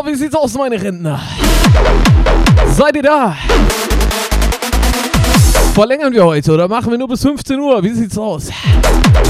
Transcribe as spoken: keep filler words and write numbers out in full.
So, wie sieht's aus, meine Rentner? Seid ihr da? Verlängern wir heute oder machen wir nur bis fünfzehn Uhr? Wie sieht's aus?